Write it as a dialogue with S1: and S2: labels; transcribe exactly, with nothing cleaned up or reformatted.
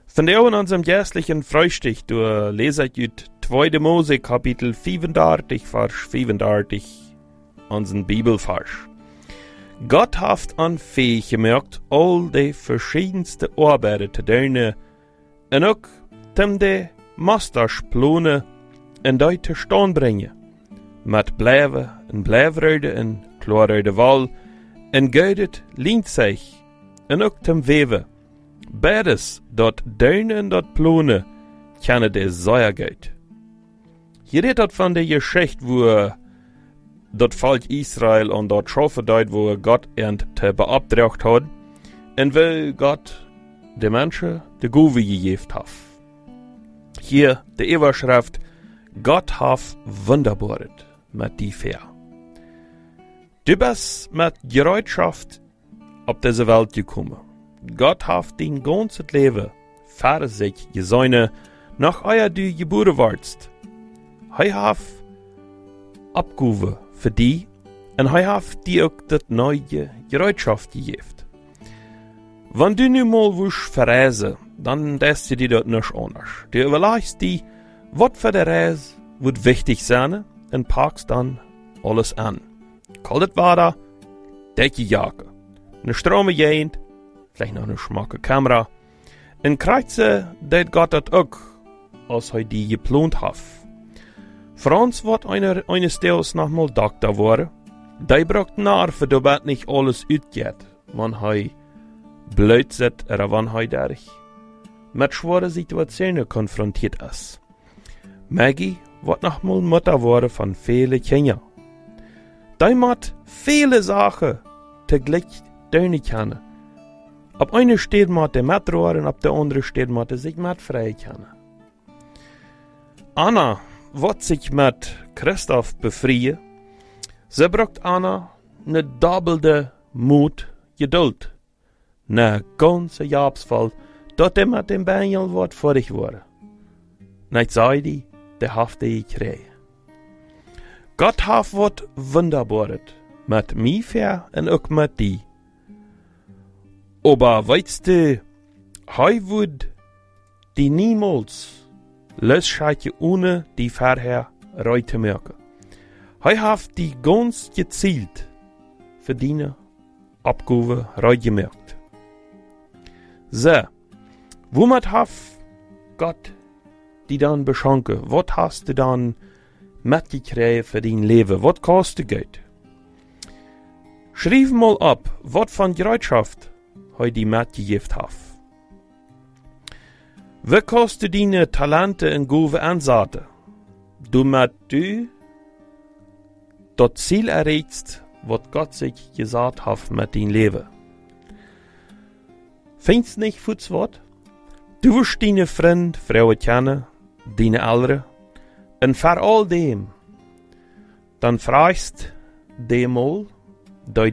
S1: Vandaag in unserem jährlichen Frühstück, du leset ut zweite Mose Kapitel vierunderdertig, Vers vierunderdertig, unseren Bibelvers. Gott hat an fähig gemacht, all die verschiedenste Arbeiten zu tun, und auch dem die Masterspläne in die zu staan brengen. Met blijven en blijfreden en klare wal en geudet lient zich en ook tem weven. Beides, dat duinen en dat plone, kennen de sehr gut. Hier redet van de Geschichte, wo dat Volk Israel an dat Schafe deut, wo Gott ernt te beabdracht hat, en will Gott de Menschen de Gove gegeben hat. Hier de Überschrift, Gott hat wunderbaret mit die Fair. Du bist mit Bereitschaft auf diese Welt gekommen. Gott hat dein ganzes Leben für sich gesäune, nach euer du geboren warst. Er hat abgehoben für die, und er hat dir auch das neue Bereitschaft gegeben. Wenn du nun mal willst verreisen, dann lässt du dir das nicht anders. Du überlegst dir, was für die Reise wird wichtig sein, und packst dann alles an. Kaltes Wasser, dicke Jacke, eine strome Gegend, vielleicht noch eine schmacke Kamera. Und Kreuze, det Gott das auch, als er die geplant hat. Franz wird einer eines Tages noch mal Doktor worden. Der braucht nach, für das nicht alles utgeht, wenn er blöd sitzt oder wenn er dadurch mit schweren Situationen konfrontiert ist. Maggie wird noch mal Mutter worden von vielen Kindern. Die muss viele Sachen täglich tun können. Auf einer steht man der Metro und auf der andere steht man der sich mit frei können. Anna wird sich mit Christoph befreien. Sie braucht Anna eine doppelte Mut, Geduld. Ne ganze Jahresfall, dort er mit dem Benjel wird fertig wurde. Nicht sei die, der hat die gekriegt. Gott hat wat wunderbaret mit mir fair und auch mit die. Aber weißt du, hei würd die niemals lösscheiche ohne die vorher reute merken. Hei hat die ganz gezielt verdienen, Abgabe reut gemerkt. So, womit hat Gott die dann beschenken? Was hast du dann mitgekriegt für dein Leben? Was kostet Geld? Schreib mal ab, was von Bereitschaft heute die mitgegeben hat. Wie kostet deine Talente und Gaben ansetzen? Du mit du das Ziel erreichst, was Gott sich gesagt hat mit deinem Leben. Findest du nicht fürs Wort? Du wirst deine Freunde, Frauen kennen, deine Eltern, und vor all dem, dann fragst du mal,